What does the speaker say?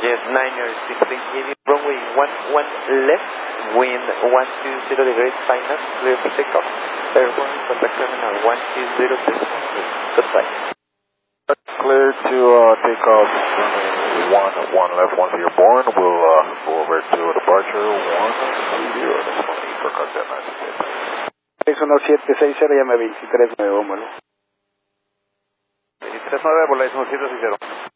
Yes, Niner 16 heavy, runway 11 left, wind 120 degrees, final, clear for takeoff, airborne, contact terminal 1202, goodbye. Clear to take off, runway 11 left, 10 born, we'll go over to departure 130, that's 1 for contact 968. 1760, llame 23 nuevo, 239, Volation 760.